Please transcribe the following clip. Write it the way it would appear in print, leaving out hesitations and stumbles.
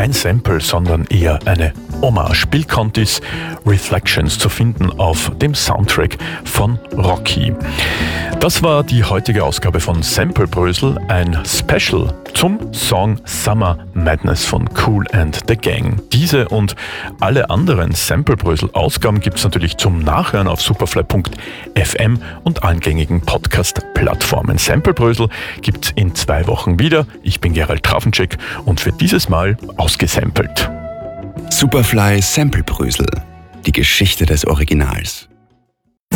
kein Sample, sondern eher eine Hommage. Bill Contis Reflections zu finden auf dem Soundtrack von Rocky. Das war die heutige Ausgabe von Samplebrösel, ein Special zum Song Summer Madness von Kool and the Gang. Diese und alle anderen Samplebrösel-Ausgaben gibt es natürlich zum Nachhören auf superfly.fm und allen gängigen Podcast-Plattformen. Samplebrösel gibt es in 2 Wochen wieder. Ich bin Gerald Trafenczek und für dieses Mal ausgesampelt. Superfly Samplebrösel. Die Geschichte des Originals.